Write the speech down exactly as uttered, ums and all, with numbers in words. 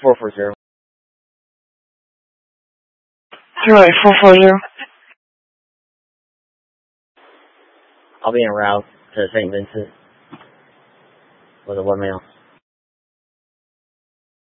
four four zero. zero eight four four zero. I'll be en route to Saint Vincent with a one mail.